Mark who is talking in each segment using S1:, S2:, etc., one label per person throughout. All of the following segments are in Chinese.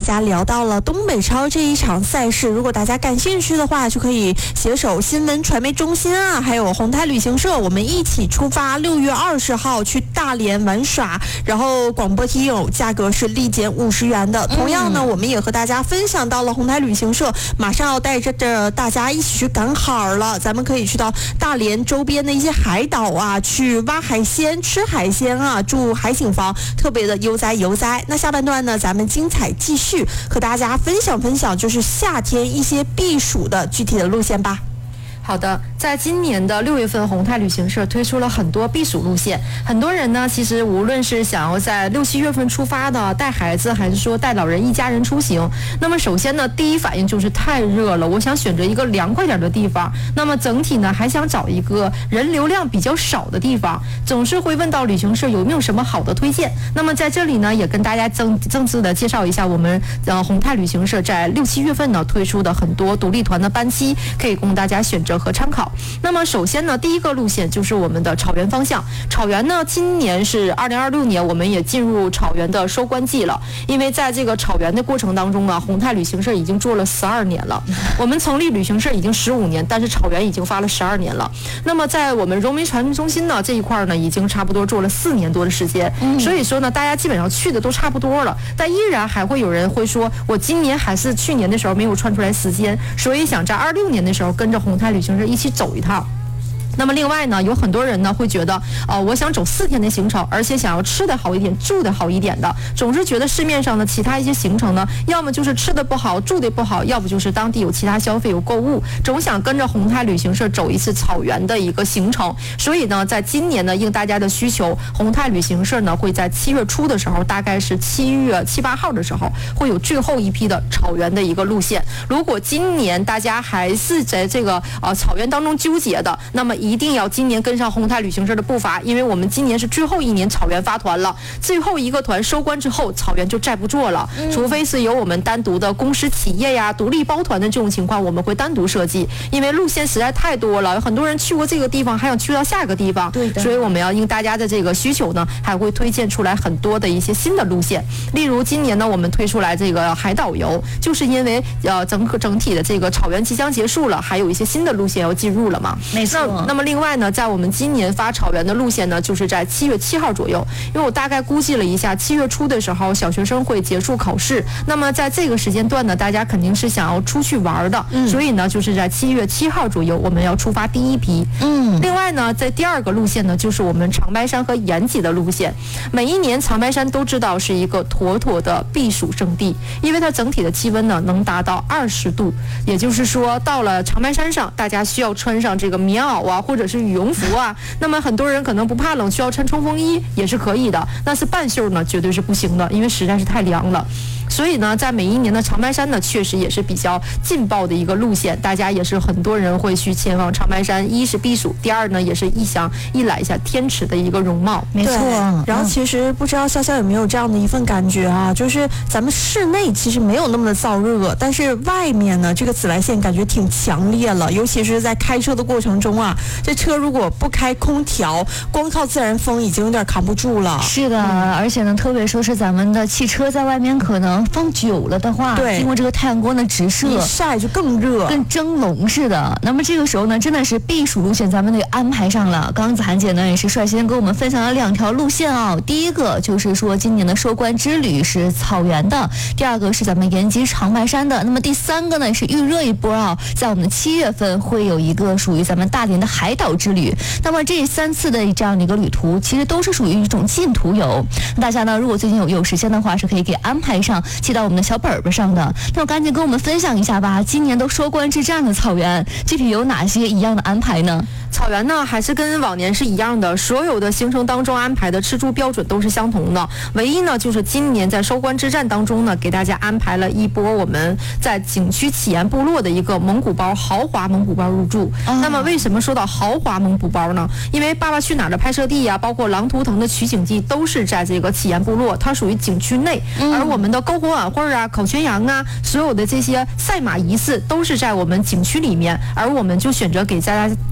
S1: 家聊到了东北超这一场赛事，如果大家感兴趣的话，就可以携手新闻传媒中心啊，还有宏泰旅行社，我们一起出发，6月20号去大连玩耍，然后广播听友价格是立减50元的。同样呢，我们也和大家分享到了宏泰旅行社马上要带着大家一起去赶海了，咱们可以去到大连周边的一些海岛啊，去挖海鲜、吃海鲜啊，住海景房，特别的悠哉悠哉。那下半段呢，咱们精彩继续和大家分享，就是夏天一些避暑的具体的路线吧。
S2: 好的，在今年的6月份，宏泰旅行社推出了很多避暑路线。很多人呢，其实无论是想要在6、7月份出发的，带孩子，还是说带老人一家人出行，那么首先呢，第一反应就是太热了，我想选择一个凉快点的地方。那么整体呢，还想找一个人流量比较少的地方，总是会问到旅行社有没有什么好的推荐。那么在这里呢，也跟大家正式的介绍一下我们宏泰旅行社在6、7月份呢推出的很多独立团的班期，可以供大家选择和参考。那么首先呢，第一个路线就是我们的草原方向。草原呢，今年是2026年，我们也进入草原的收官季了。因为在这个草原的过程当中呢，宏泰旅行社已经做了12年了。我们成立旅行社已经15年，但是草原已经发了12年了。那么在我们荣民传媒中心呢这一块呢，已经差不多做了4年多的时间。所以说呢，大家基本上去的都差不多了，但依然还会有人会说，我今年还是去年的时候没有串出来时间，所以想在26年的时候跟着宏泰旅行社一起走一趟。那么另外呢，有很多人呢会觉得，我想走4天的行程，而且想要吃的好一点，住的好一点的，总是觉得市面上的其他一些行程呢，要么就是吃的不好，住的不好，要不就是当地有其他消费有购物，总想跟着宏泰旅行社走一次草原的一个行程。所以呢，在今年呢，应大家的需求，宏泰旅行社呢会在7月初的时候，大概是7月7、8号的时候，会有最后一批的草原的一个路线。如果今年大家还是在这个草原当中纠结的，那么一定要今年跟上宏泰旅行社的步伐，因为我们今年是最后一年草原发团了，最后一个团收官之后，草原就再不做了，除非是由我们单独的公司企业呀、独立包团的这种情况，我们会单独设计，因为路线实在太多了，有很多人去过这个地方，还想去到下个地方，对的，所以我们要应大家的这个需求呢，还会推荐出来很多的一些新的路线。例如今年呢，我们推出来这个海岛游，就是因为整体的这个草原即将结束了，还有一些新的路线要进入了嘛。
S3: 没错。
S2: 那么另外呢，在我们今年发草原的路线呢，就是在7月7号左右，因为我大概估计了一下，7月初的时候小学生会结束考试，那么在这个时间段呢，大家肯定是想要出去玩的，所以呢，就是在7月7号左右，我们要出发第一批。另外呢，在第二个路线呢，就是我们长白山和延吉的路线。每一年长白山都知道是一个妥妥的避暑胜地，因为它整体的气温呢能达到20度，也就是说到了长白山上，大家需要穿上这个棉袄啊，或者是羽绒服啊。那么很多人可能不怕冷，需要穿冲锋衣也是可以的，但是半袖呢绝对是不行的，因为实在是太凉了。所以呢，在每一年的长白山呢，确实也是比较劲爆的一个路线，大家也是很多人会去前往长白山，一是避暑，第二呢也是想一览一下天池的一个容貌。
S3: 没错。
S1: 然后其实不知道潇潇有没有这样的一份感觉啊，就是咱们室内其实没有那么的燥热，但是外面呢这个紫外线感觉挺强烈了，尤其是在开车的过程中啊，这车如果不开空调，光靠自然风已经有点扛不住了。
S3: 是的，而且呢，特别说是咱们的汽车在外面可能放久了的话，
S1: 对，
S3: 经过这个太阳光的直射，
S1: 一晒就更热，
S3: 跟蒸笼似的。那么这个时候呢，真的是避暑路线咱们得安排上了。刚刚子涵姐呢也是率先跟我们分享了2条路线啊，第一个就是说今年的收官之旅是草原的，第二个是咱们延吉长白山的，那么第三个呢是预热一波啊，在我们的7月份会有一个属于咱们大连的海岛之旅。那么这3次的这样的一个旅途，其实都是属于一种近途游。大家呢，如果最近有时间的话，是可以给安排上，记到我们的小本本上的。那么赶紧跟我们分享一下吧，今年都收官之战的草原，具体有哪些一样的安排呢？
S2: 草原呢还是跟往年是一样的，所有的行程当中安排的吃住标准都是相同的，唯一呢就是今年在收官之战当中呢，给大家安排了一波我们在景区启延部落的一个蒙古包豪华蒙古包入住。那么为什么说到豪华蒙古包呢？因为《爸爸去哪儿》的拍摄地呀，包括《狼图腾》的取景地都是在这个启延部落，它属于景区内，而我们的篝火晚会啊、烤全羊啊，所有的这些赛马仪式都是在我们景区里面，而我们就选择给大家最后一个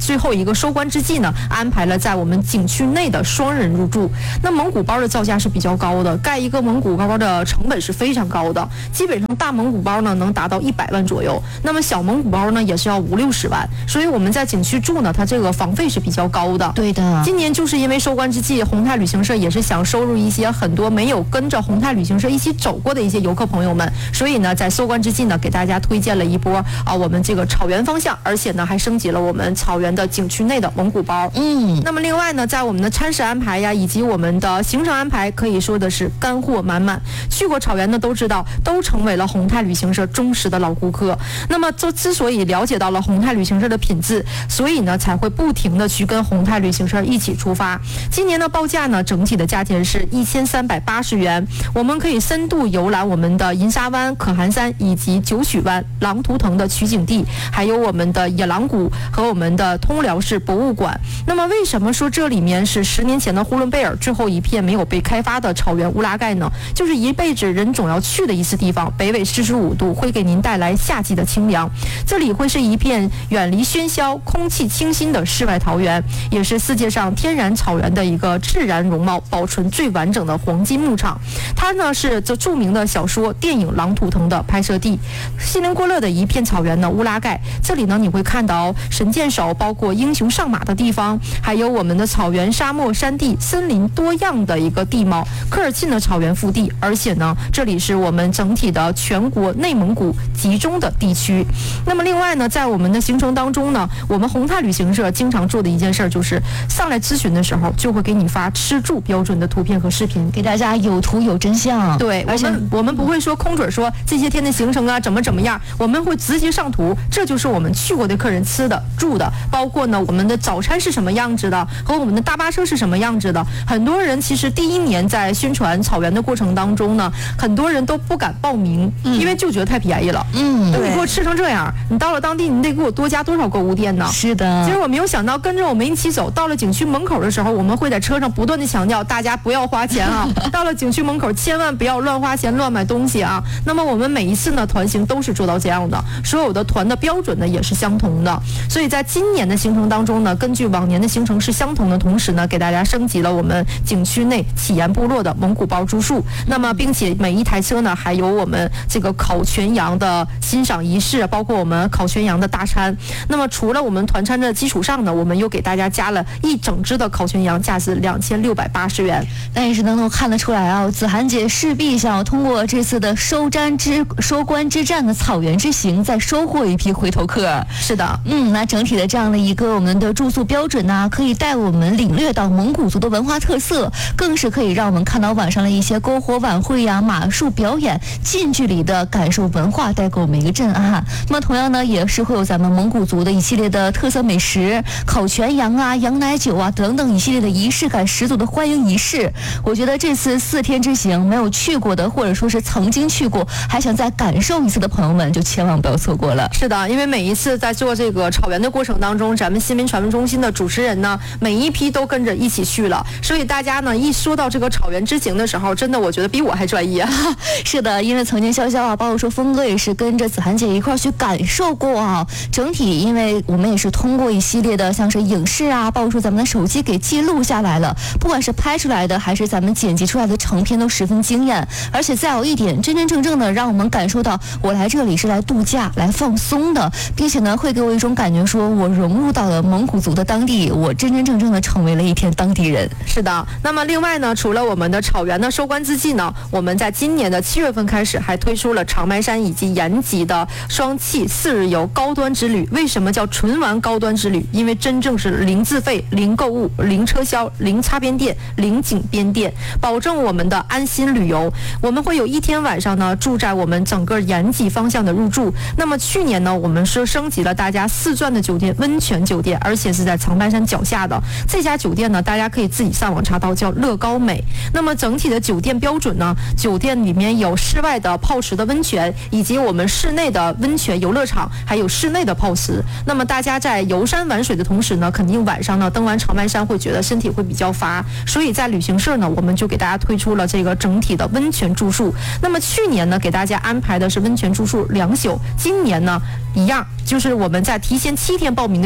S2: 个收官之际呢，安排了在我们景区内的双人入住。那蒙古包的造价是比较高的，盖一个蒙古包的成本是非常高的，基本上大蒙古包呢能达到100万左右，那么小蒙古包呢也是要50-60万，所以我们在景区住呢，它这个房费是比较高的。
S3: 对的，
S2: 今年就是因为收官之际，宏泰旅行社也是想收入一些很多没有跟着宏泰旅行社一起走过的一些游客朋友们，所以呢，在收官之际呢，给大家推荐了一波我们这个草原方向，而且呢还升级了我们草原的景区内的蒙古包。那么另外呢，在我们的餐食安排呀，以及我们的行程安排，可以说的是干货满满。去过草原的都知道，都成为了宏泰旅行社忠实的老顾客。那么之所以了解到了宏泰旅行社的品质，所以呢才会不停的去跟宏泰旅行社一起出发。今年的报价呢，整体的价钱是1380元，我们可以深度游览我们的银沙湾、可汗山以及九曲湾、狼图腾的取景地，还有我们的野狼谷和我们的通辽市博物馆。那么为什么说这里面是10年前的呼伦贝尔最后一片没有被开发的草原乌拉盖呢？就是一辈子人总要去的一次地方，北纬45度会给您带来夏季的清凉，这里会是一片远离喧嚣、空气清新的世外桃源，也是世界上天然草原的一个自然容貌保存最完整的黄金牧场。它呢是这著名的小说、电影《狼图腾》的拍摄地。锡林郭勒的一片草原呢，乌拉盖，这里呢你会看到神箭手，包括英雄上马的地方，还有我们的草原、沙漠、山地、森林多样的一个地貌，科尔沁的草原腹地，而且呢，这里是我们整体的全国内蒙古集中的地区。那么另外呢，在我们的行程当中呢，我们宏泰旅行社经常做的一件事就是上来咨询的时候就会给你发吃住标准的图片和视频，
S3: 给大家有图有真相。
S2: 对，而且我们不会说空嘴说这些天的行程啊怎么样，我们会直接上图，这就是我们去过的客人吃的住的，包括呢我们的早餐是什么样子的，和我们的大巴车是什么样子的。很多人其实第一年在宣传草原的过程当中呢，很多人都不敢报名，因为就觉得太便宜了。你给我吃成这样，你到了当地你得给我多加多少购物店呢？
S3: 是的。
S2: 其实我没有想到跟着我们一起走，到了景区门口的时候，我们会在车上不断的强调大家不要花钱啊，到了景区门口千万不要乱花钱乱买东西啊。那么我们每一次呢团行都是做到这样的，所有的团的标准呢也是相同的。所以在今年的行程当中呢，根据往年的行程是相同的同时呢，给大家升级了我们景区内乞颜部落的蒙古包住宿。那么并且每一台车呢还有我们这个烤全羊的欣赏仪式，包括我们烤全羊的大餐。那么除了我们团餐的基础上呢，我们又给大家加了一整只的烤全羊，价值2680元。
S3: 但也是能够看得出来啊，子涵姐势必想要通过这次的收官之战的草原之行，再收获一批回头客。
S2: 是的，
S3: 那整体的这样的一个我们的住宿标准呢，可以带我们领略到蒙古族的文化特色，更是可以让我们看到晚上的一些篝火晚会呀、马术表演，近距离的感受文化，带给我们一个震撼。那么同样呢，也是会有咱们蒙古族的一系列的特色美食，烤全羊啊、羊奶酒啊等等一系列的仪式感十足的欢迎仪式。我觉得这次4天之行，没有去过的，或者说是曾经去过还想再感受一次的朋友们，就千万不要错过了。
S2: 是的，因为每一次在做这个草原的过程当中，咱们新闻传播中心的主持人呢，每一批都跟着一起去了，所以大家呢一说到这个草原之行的时候，真的我觉得比我还专业。
S3: 是的，因为曾经潇潇啊，包括说峰哥也是跟着子涵姐一块去感受过啊。整体因为我们也是通过一系列的像是影视啊，包括说咱们的手机给记录下来了，不管是拍出来的还是咱们剪辑出来的成片都十分惊艳。而且再有一点，真真正正的让我们感受到我来这里是来度假来放松的，并且呢会给我一种感觉，说我融入到了蒙古族的当地，我真真正正的成为了一片当地人。
S2: 是的，那么另外呢，除了我们的草原的收官之际呢，我们在今年的7月份开始还推出了长白山以及延吉的双气4日游高端之旅。为什么叫纯玩高端之旅？因为真正是零自费、零购物、零车销、零擦边店、零景边店，保证我们的安心旅游。我们会有1天晚上呢住在我们整个延吉方向的入住。那么去年呢，我们是升级了大家4钻的酒店，温泉酒店，而且是在长白山脚下的这家酒店呢，大家可以自己上网查到，叫乐高美。那么整体的酒店标准呢，酒店里面有室外的泡池的温泉，以及我们室内的温泉游乐场，还有室内的泡池。那么大家在游山玩水的同时呢，肯定晚上呢登完长白山会觉得身体会比较乏，所以在旅行社呢，我们就给大家推出了这个整体的温泉住宿。那么去年呢，给大家安排的是温泉住宿2宿，今年呢一样，就是我们在提前7天报名的过程当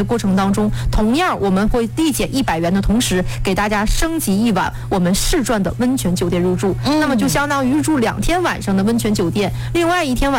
S2: 当中，同样我们会立减100元的同时，给大家升级一晚我们世转的温泉酒店入住，那么就相当于入住2天晚上的温泉酒店，另外1天晚